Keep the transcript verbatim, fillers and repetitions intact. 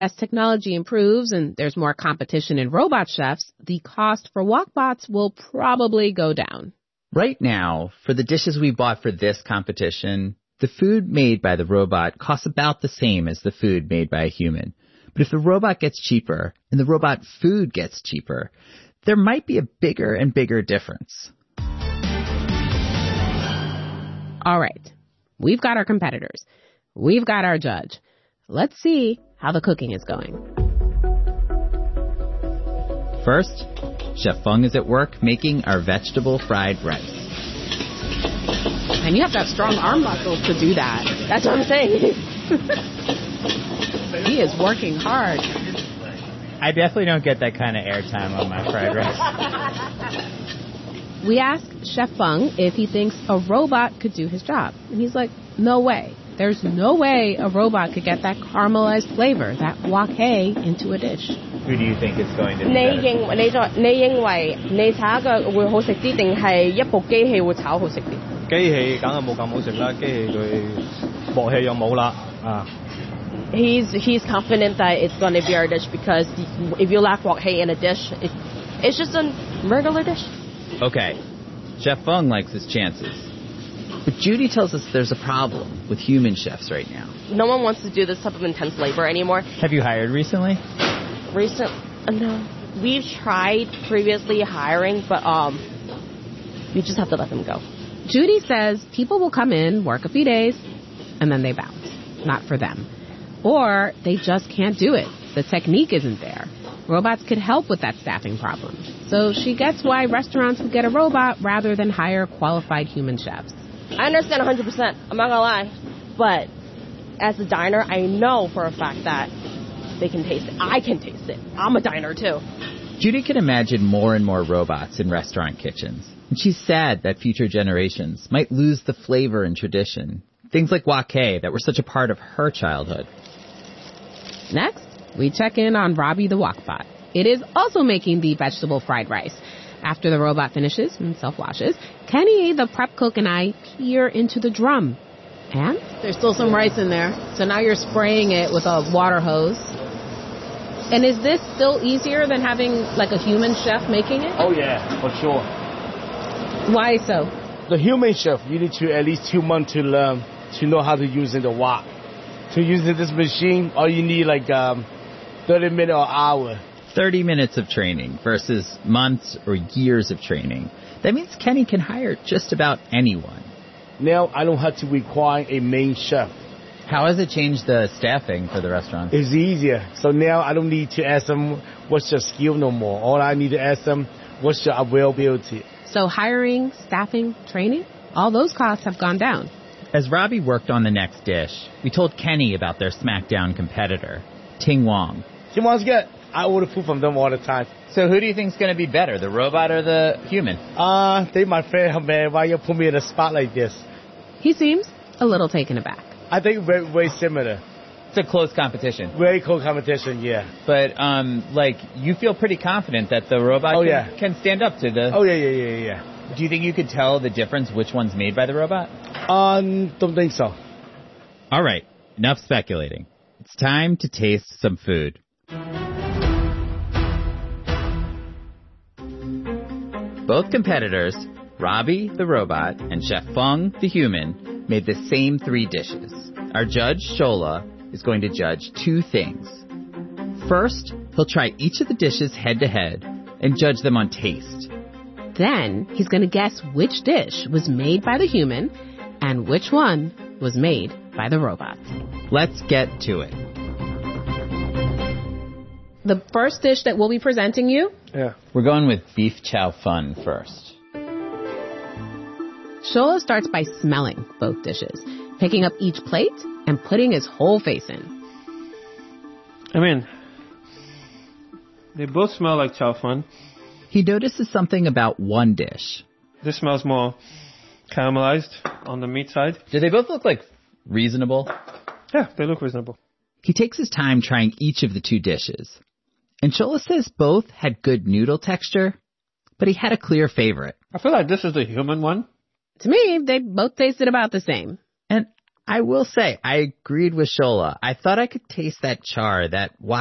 As technology improves and there's more competition in robot chefs, the cost for wokbots will probably go down. Right now, for the dishes we bought for this competition, the food made by the robot costs about the same as the food made by a human. But if the robot gets cheaper and the robot food gets cheaper, there might be a bigger and bigger difference. All right. We've got our competitors. We've got our judge. Let's see how the cooking is going. First, Chef Fung is at work making our vegetable fried rice. And you have to have strong arm muscles to do that. That's what I'm saying. He is working hard. I definitely don't get that kind of airtime on my fried rice. We asked Chef Fung if he thinks a robot could do his job. And he's like, no way. There's no way a robot could get that caramelized flavor, that wok hei, into a dish. Who do you think is going to do that? 你認為你在你認為你炒嘅會好食啲，定係一部機器會炒好食啲？ 機器梗係冇咁好食啦，機器佢鑊氣又冇啦啊。 He's he's confident that it's going to be our dish because if you lack wok hei in a dish, it, it's just a regular dish. Okay, Chef Fung likes his chances. But Judy tells us there's a problem with human chefs right now. No one wants to do this type of intense labor anymore. Have you hired recently? Recent? Uh, no. We've tried previously hiring, but um, we just have to let them go. Judy says people will come in, work a few days, and then they bounce. Not for them. Or they just can't do it. The technique isn't there. Robots could help with that staffing problem. So she gets why restaurants would get a robot rather than hire qualified human chefs. I understand one hundred percent. I'm not going to lie. But as a diner, I know for a fact that they can taste it. I can taste it. I'm a diner, too. Judy can imagine more and more robots in restaurant kitchens. And she's sad that future generations might lose the flavor and tradition. Things like wok hei that were such a part of her childhood. Next, we check in on Robbie the Wokbot. It is also making the vegetable fried rice. After the robot finishes and self-washes, Kenny, the prep cook, and I peer into the drum. And there's still some rice in there. So now you're spraying it with a water hose. And is this still easier than having, like, a human chef making it? Oh, yeah, for sure. Why so? The human chef, you need to at least two months to learn to know how to use the wok. To use this machine, all you need, like, um, thirty minutes or hour. thirty minutes of training versus months or years of training. That means Kenny can hire just about anyone. Now I don't have to require a main chef. How has it changed the staffing for the restaurant? It's easier. So now I don't need to ask them what's your skill no more. All I need to ask them what's your availability. So hiring, staffing, training, all those costs have gone down. As Robbie worked on the next dish, we told Kenny about their SmackDown competitor, Ting Wong. Ting Wong's good. I order food from them all the time. So who do you think is going to be better, the robot or the human? Uh, they my friend, man. Why you put me in a spot like this? He seems a little taken aback. I think very, very similar. It's a close competition. Very close competition, yeah. But, um, like, you feel pretty confident that the robot oh, can, yeah. can stand up to the... Oh, yeah, yeah, yeah, yeah. Do you think you could tell the difference which one's made by the robot? Um, don't think so. All right, enough speculating. It's time to taste some food. Both competitors, Robbie the robot and Chef Fung the human, made the same three dishes. Our judge, Shola, is going to judge two things. First, he'll try each of the dishes head-to-head and judge them on taste. Then he's going to guess which dish was made by the human and which one was made by the robot. Let's get to it. The first dish that we'll be presenting you? Yeah. We're going with beef chow fun first. Shola starts by smelling both dishes, picking up each plate and putting his whole face in. I mean, they both smell like chow fun. He notices something about one dish. This smells more caramelized on the meat side. Do they both look like reasonable? Yeah, they look reasonable. He takes his time trying each of the two dishes. And Shola says both had good noodle texture, but he had a clear favorite. I feel like this is the human one. To me, they both tasted about the same. And I will say, I agreed with Shola. I thought I could taste that char, that wok